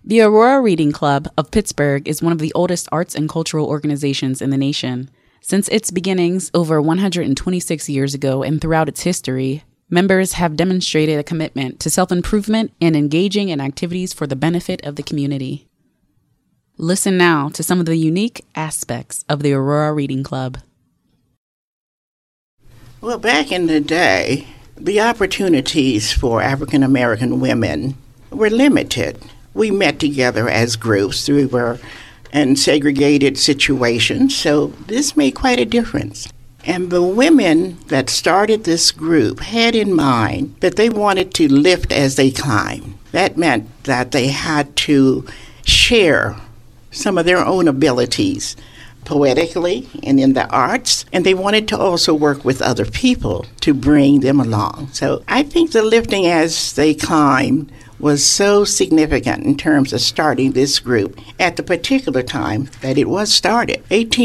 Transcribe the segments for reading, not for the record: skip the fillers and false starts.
The Aurora Reading Club of Pittsburgh is one of the oldest arts and cultural organizations in the nation. Since its beginnings over 126 years ago and throughout its history, members have demonstrated a commitment to self-improvement and engaging in activities for the benefit of the community. Listen now to some of the unique aspects of the Aurora Reading Club. Well, back in the day, the opportunities for African American women were limited. We met together as groups. We were in segregated situations, so this made quite a difference. And the women that started this group had in mind that they wanted to lift as they climbed. That meant that they had to share some of their own abilities poetically and in the arts, and they wanted to also work with other people to bring them along. So I think the lifting as they climbed was so significant in terms of starting this group at the particular time that it was started.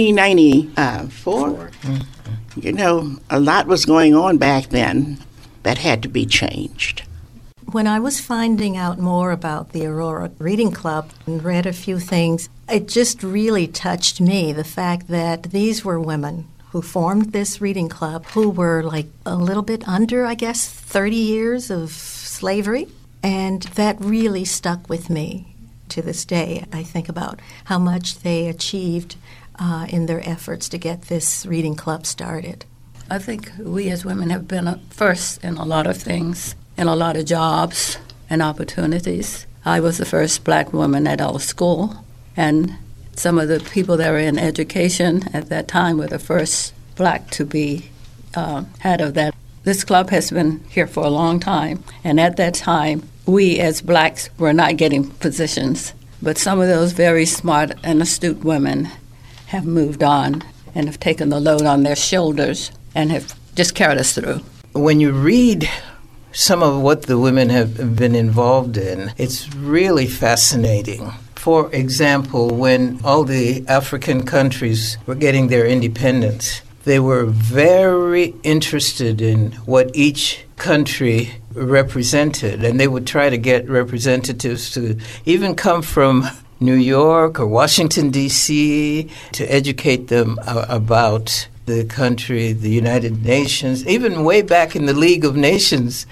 1894, you know, a lot was going on back then that had to be changed. When I was finding out more about the Aurora Reading Club and read a few things, it just really touched me, the fact that these were women who formed this reading club who were like a little bit under, I guess, 30 years of slavery. And that really stuck with me to this day. I think about how much they achieved in their efforts to get this reading club started. I think we as women have been first in a lot of things, in a lot of jobs and opportunities. I was the first black woman at our school, and some of the people that were in education at that time were the first black to be head of that. This club has been here for a long time, and at that time, we as blacks were not getting positions. But some of those very smart and astute women have moved on and have taken the load on their shoulders and have just carried us through. When you read some of what the women have been involved in, it's really fascinating. For example, when all the African countries were getting their independence, they were very interested in what each country represented, and they would try to get representatives to even come from New York or Washington, D.C., to educate them about the country, the United Nations, even way back in the League of Nations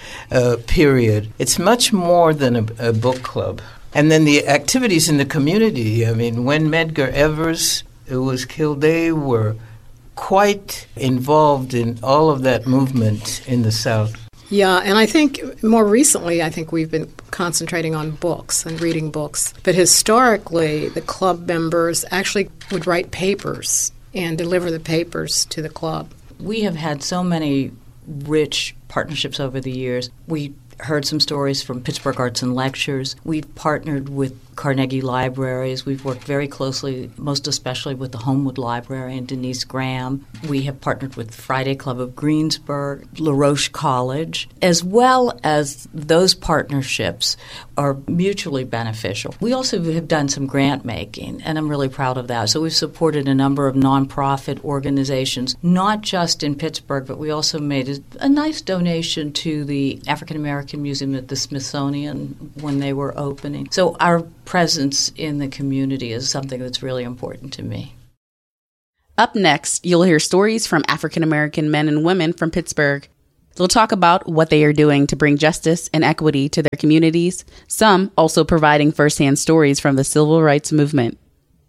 period. It's much more than a book club. And then the activities in the community. I mean, when Medgar Evers was killed, they were quite involved in all of that movement in the South. Yeah, and I think more recently, we've been concentrating on books and reading books. But historically, the club members actually would write papers and deliver the papers to the club. We have had so many rich partnerships over the years. We heard some stories from Pittsburgh Arts and Lectures. We've partnered with Carnegie Libraries. We've worked very closely, most especially with the Homewood Library and Denise Graham. We have partnered with Friday Club of Greensburg, LaRoche College, as well as those partnerships are mutually beneficial. We also have done some grant making, and I'm really proud of that. So we've supported a number of nonprofit organizations, not just in Pittsburgh, but we also made a nice donation to the African American Museum at the Smithsonian when they were opening. So our presence in the community is something that's really important to me. Up next, you'll hear stories from African American men and women from Pittsburgh. They'll talk about what they are doing to bring justice and equity to their communities, some also providing firsthand stories from the civil rights movement.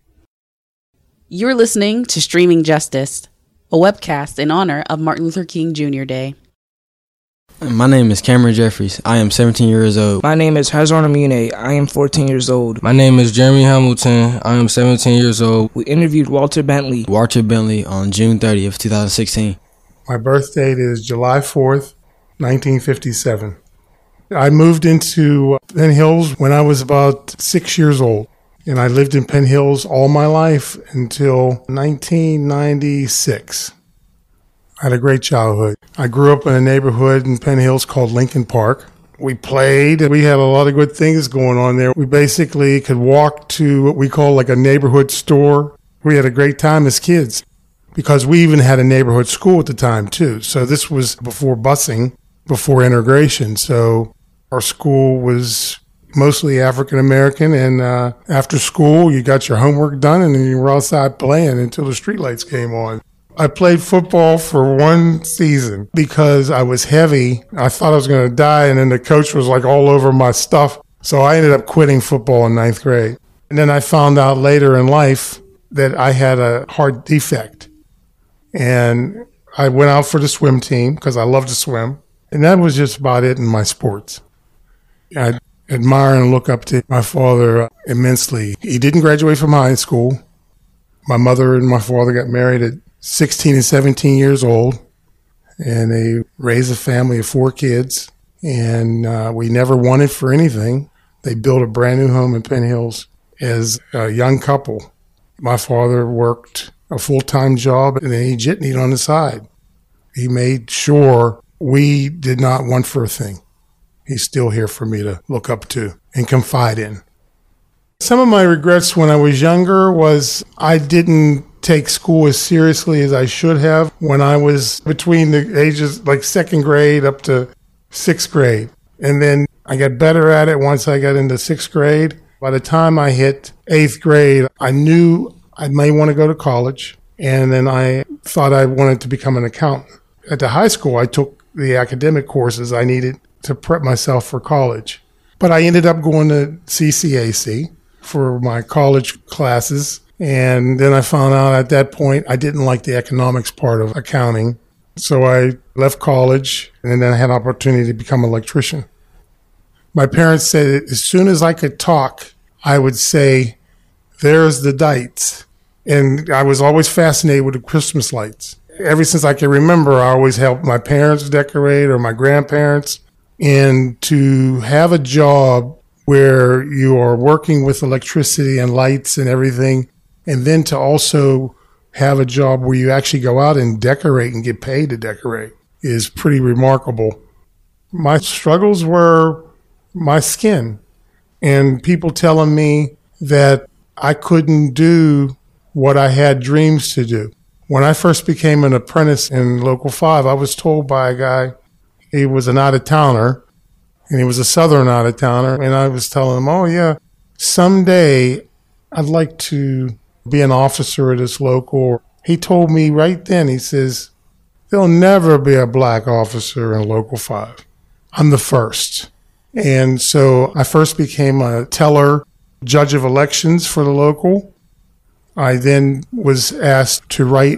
You're listening to Streaming Justice, a webcast in honor of Martin Luther King Jr. Day. My name is Cameron Jeffries. I am 17 years old. My name is Hazron Amine. I am 14 years old. My name is Jeremy Hamilton. I am 17 years old. We interviewed Walter Bentley on June 30th, 2016. My birth date is July 4th, 1957. I moved into Penn Hills when I was about 6 years old, and I lived in Penn Hills all my life until 1996. I had a great childhood. I grew up in a neighborhood in Penn Hills called Lincoln Park. We played. We had a lot of good things going on there. We basically could walk to what we call like a neighborhood store. We had a great time as kids because we even had a neighborhood school at the time too. So this was before busing, before integration. So our school was mostly African American, and after school, you got your homework done, and then you were outside playing until the streetlights came on. I played football for one season because I was heavy. I thought I was going to die, and then the coach was like all over my stuff. So I ended up quitting football in 9th grade. And then I found out later in life that I had a heart defect. And I went out for the swim team because I love to swim. And that was just about it in my sports. I admire and look up to my father immensely. He didn't graduate from high school. My mother and my father got married at 16 and 17 years old, and they raised a family of 4 kids. And we never wanted for anything. They built a brand new home in Penn Hills as a young couple. My father worked a full-time job, and then he jitneyed on the side. He made sure we did not want for a thing. He's still here for me to look up to and confide in. Some of my regrets when I was younger was I didn't take school as seriously as I should have when I was between the ages like 2nd grade up to 6th grade. And then I got better at it once I got into 6th grade. By the time I hit 8th grade, I knew I may want to go to college. And then I thought I wanted to become an accountant. At the high school, I took the academic courses I needed to prep myself for college. But I ended up going to CCAC for my college classes. And then I found out at that point I didn't like the economics part of accounting. So I left college, and then I had an opportunity to become an electrician. My parents said as soon as I could talk, I would say, "There's the dites." And I was always fascinated with the Christmas lights. Ever since I can remember, I always helped my parents decorate or my grandparents. And to have a job where you are working with electricity and lights and everything, and then to also have a job where you actually go out and decorate and get paid to decorate is pretty remarkable. My struggles were my skin and people telling me that I couldn't do what I had dreams to do. When I first became an apprentice in Local 5, I was told by a guy, he was an out-of-towner, and he was a southern out-of-towner, and I was telling him, oh yeah, someday I'd like to be an officer at this local. He told me right then, he says, there'll never be a black officer in Local 5. I'm the first. And so I first became a teller, judge of elections for the local. I then was asked to write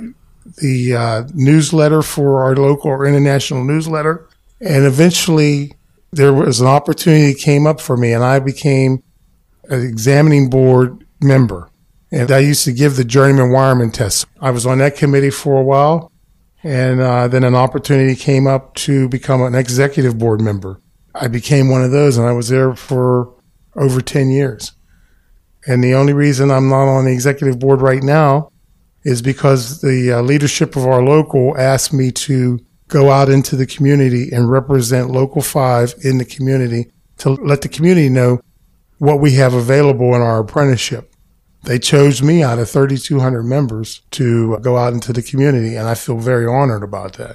the newsletter for our local or international newsletter. And eventually there was an opportunity that came up for me, and I became an examining board member. And I used to give the journeyman wireman test. I was on that committee for a while, and then an opportunity came up to become an executive board member. I became one of those, and I was there for over 10 years. And the only reason I'm not on the executive board right now is because the leadership of our local asked me to go out into the community and represent Local 5 in the community to let the community know what we have available in our apprenticeship. They chose me out of 3,200 members to go out into the community, and I feel very honored about that.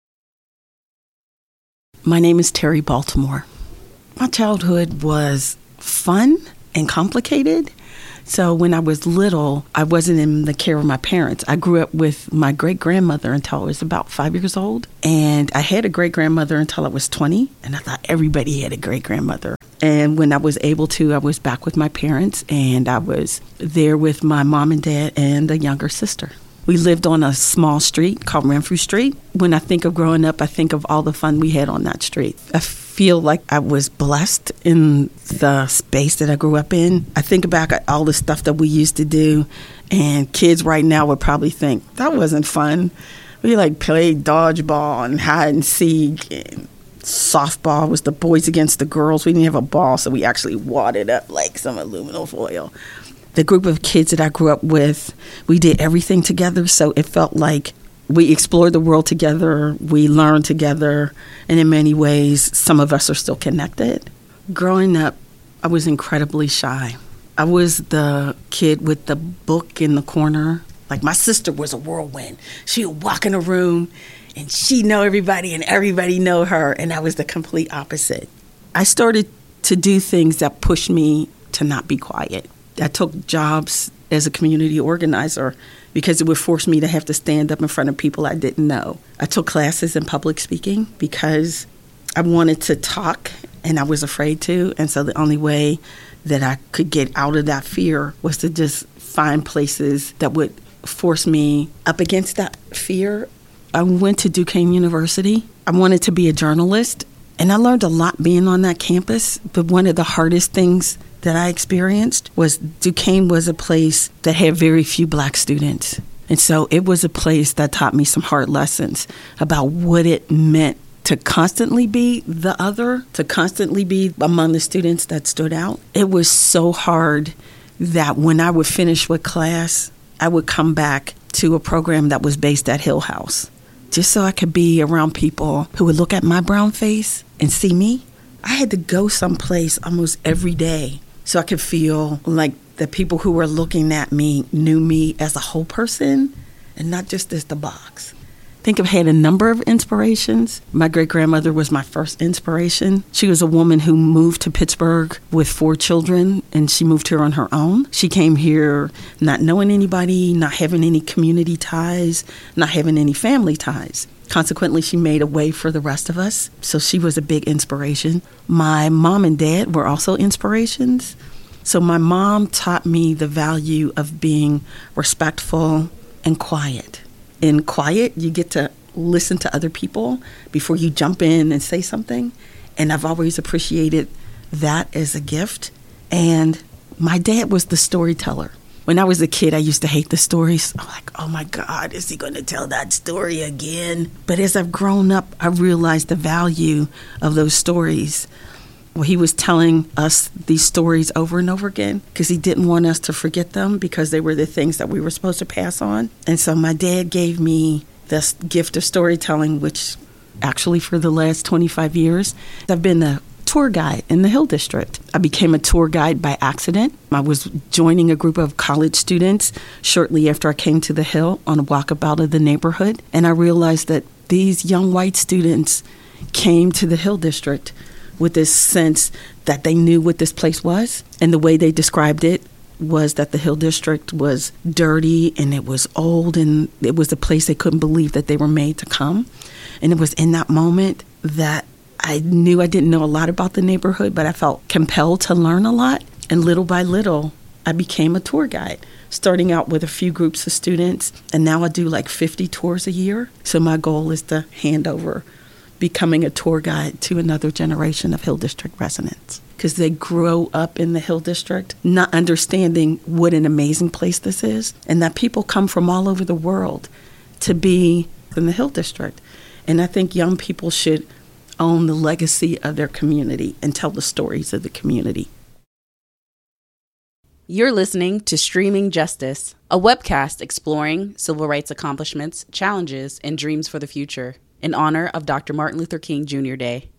My name is Terry Baltimore. My childhood was fun and complicated. So when I was little, I wasn't in the care of my parents. I grew up with my great-grandmother until I was about 5 years old. And I had a great-grandmother until I was 20. And I thought everybody had a great-grandmother. And when I was able to, I was back with my parents. And I was there with my mom and dad and a younger sister. We lived on a small street called Renfrew Street. When I think of growing up, I think of all the fun we had on that street. I feel like I was blessed in the space that I grew up in. I think back at all the stuff that we used to do, and kids right now would probably think, that wasn't fun. We played dodgeball and hide and seek, and softball was the boys against the girls. We didn't have a ball, so we actually wadded up like some aluminum foil. The group of kids that I grew up with, we did everything together, so it felt like we explored the world together, we learned together, and in many ways, some of us are still connected. Growing up, I was incredibly shy. I was the kid with the book in the corner. Like, my sister was a whirlwind. She would walk in a room, and she'd know everybody, and everybody know her, and I was the complete opposite. I started to do things that pushed me to not be quiet. I took jobs as a community organizer because it would force me to have to stand up in front of people I didn't know. I took classes in public speaking because I wanted to talk and I was afraid to. And so the only way that I could get out of that fear was to just find places that would force me up against that fear. I went to Duquesne University. I wanted to be a journalist, and I learned a lot being on that campus. But one of the hardest things that I experienced was Duquesne was a place that had very few black students. And so it was a place that taught me some hard lessons about what it meant to constantly be the other, to constantly be among the students that stood out. It was so hard that when I would finish with class, I would come back to a program that was based at Hill House, just so I could be around people who would look at my brown face and see me. I had to go someplace almost every day so I could feel like the people who were looking at me knew me as a whole person and not just as the box. I think I've had a number of inspirations. My great-grandmother was my first inspiration. She was a woman who moved to Pittsburgh with 4 children, and she moved here on her own. She came here not knowing anybody, not having any community ties, not having any family ties. Consequently, she made a way for the rest of us, so she was a big inspiration. My mom and dad were also inspirations. So my mom taught me the value of being respectful and quiet. In quiet, you get to listen to other people before you jump in and say something. And I've always appreciated that as a gift. And my dad was the storyteller. When I was a kid, I used to hate the stories. I'm like, oh my God, is he going to tell that story again? But as I've grown up, I realized the value of those stories. Well, he was telling us these stories over and over again because he didn't want us to forget them because they were the things that we were supposed to pass on. And so my dad gave me this gift of storytelling, which actually for the last 25 years, I've been a tour guide in the Hill District. I became a tour guide by accident. I was joining a group of college students shortly after I came to the Hill on a walkabout of the neighborhood. And I realized that these young white students came to the Hill District with this sense that they knew what this place was. And the way they described it was that the Hill District was dirty and it was old and it was a place they couldn't believe that they were made to come. And it was in that moment that I knew I didn't know a lot about the neighborhood, but I felt compelled to learn a lot. And little by little, I became a tour guide, starting out with a few groups of students. And now I do like 50 tours a year. So my goal is to hand over becoming a tour guide to another generation of Hill District residents, because they grow up in the Hill District not understanding what an amazing place this is and that people come from all over the world to be in the Hill District. And I think young people should own the legacy of their community and tell the stories of the community. You're listening to Streaming Justice, a webcast exploring civil rights accomplishments, challenges, and dreams for the future, in honor of Dr. Martin Luther King Jr. Day.